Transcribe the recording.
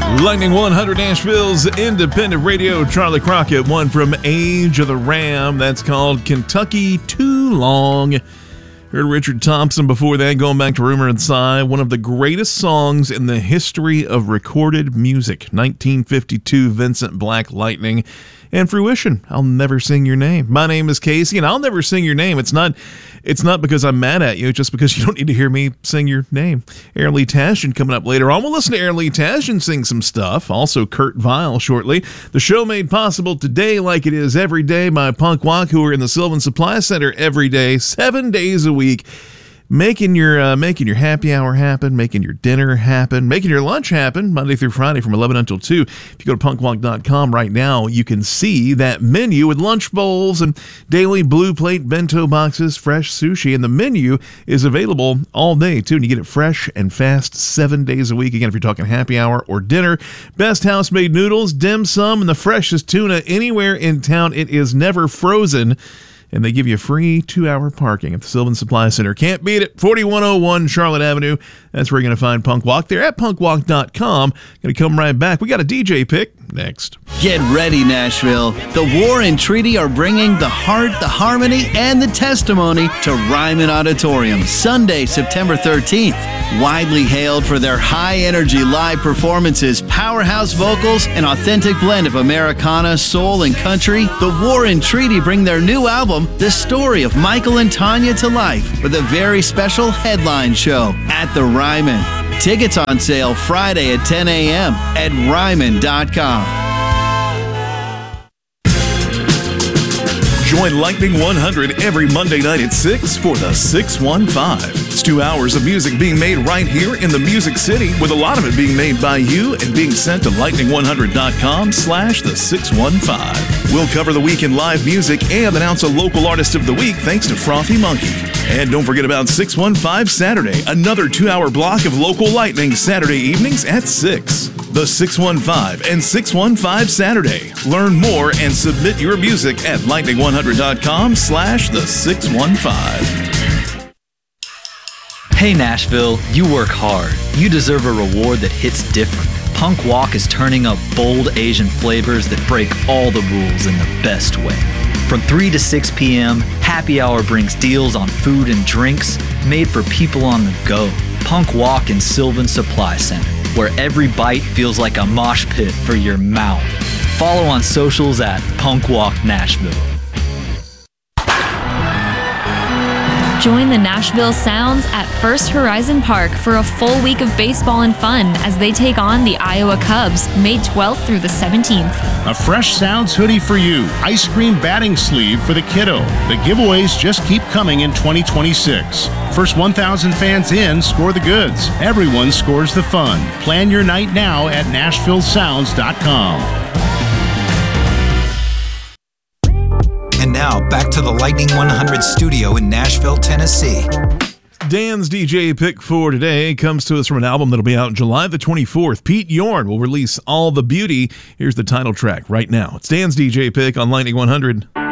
Lightning 100 Nashville's independent radio. Charlie Crockett, one from Age of the Ram. That's called Kentucky Too Long. Heard Richard Thompson before that, going back to Rumor Inside. One of the greatest songs in the history of recorded music. 1952 Vincent Black Lightning. And Fruition, I'll Never Sing Your Name. My name is Casey, and I'll never sing your name. It's not because I'm mad at you, it's just because you don't need to hear me sing your name. Aaron Lee Tashian coming up later on. We'll listen to Aaron Lee Tashian sing some stuff. Also Kurt Vile shortly. The show made possible today, like it is every day, by Punk Walk, who are in the Sylvan Supply Center every day, 7 days a week. Making your happy hour happen, making your dinner happen, making your lunch happen, Monday through Friday from 11 until 2. If you go to punkwalk.com right now, you can see that menu with lunch bowls and daily blue plate bento boxes, fresh sushi, and the menu is available all day, too, and you get it fresh and fast 7 days a week. Again, if you're talking happy hour or dinner, best house-made noodles, dim sum, and the freshest tuna anywhere in town. It is never frozen. And they give you free 2-hour parking at the Sylvan Supply Center. Can't beat it. 4101 Charlotte Avenue. That's where you're going to find Punk Walk. They're at punkwalk.com. Going to come right back. We got a DJ pick next. Get ready, Nashville. The War and Treaty are bringing the heart, the harmony, and the testimony to Ryman Auditorium Sunday, September 13th. Widely hailed for their high-energy live performances, powerhouse vocals, and authentic blend of Americana, soul, and country, the War and Treaty bring their new album, The Story of Michael and Tanya, to life with a very special headline show at the Ryman. Tickets on sale Friday at 10 a.m. at Ryman.com. Join Lightning 100 every Monday night at 6 for the 615. It's 2 hours of music being made right here in the Music City, with a lot of it being made by you and being sent to lightning100.com/the615. We'll cover the week in live music and announce a local artist of the week thanks to Frothy Monkey. And don't forget about 615 Saturday, another 2-hour block of local lightning Saturday evenings at 6. The 615 and 615 Saturday. Learn more and submit your music at lightning100.com/the615. Hey Nashville, you work hard. You deserve a reward that hits different. Punk Walk is turning up bold Asian flavors that break all the rules in the best way. From 3 to 6 p.m., Happy Hour brings deals on food and drinks made for people on the go. Punk Walk in Sylvan Supply Center, where every bite feels like a mosh pit for your mouth. Follow on socials at Punk Walk Nashville. Join the Nashville Sounds at First Horizon Park for a full week of baseball and fun as they take on the Iowa Cubs, May 12th through the 17th. A Fresh Sounds hoodie for you, ice cream batting sleeve for the kiddo. The giveaways just keep coming in 2026. First 1,000 fans in score the goods. Everyone scores the fun. Plan your night now at NashvilleSounds.com. And now, back to the Lightning 100 studio in Nashville, Tennessee. Dan's DJ pick for today comes to us from an album that'll be out July the 24th. Pete Yorn will release All the Beauty. Here's the title track right now. It's Dan's DJ pick on Lightning 100.